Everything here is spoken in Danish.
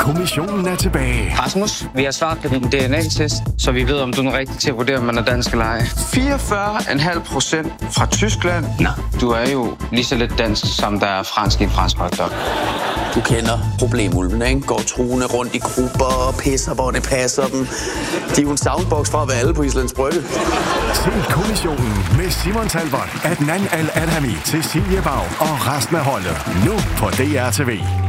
Kommissionen er tilbage. Rasmus, vi har svaret på din DNA-test, så vi ved, om du er rigtig til at vurdere, om man er dansk eller ej. 44,5% fra Tyskland. Nå, du er jo lige så lidt dansk, som der er fransk i en fransk hotdog. Du kender problemulven, ikke? Går truende rundt i grupper og pisser, hvor det passer dem. De er jo en soundbox fra at være alle på Islands Brygge. Se Kommissionen med Simon Talbot, Adnan Al-Adhami, Cecilie Bau og resten af holdet. Nu på DR TV.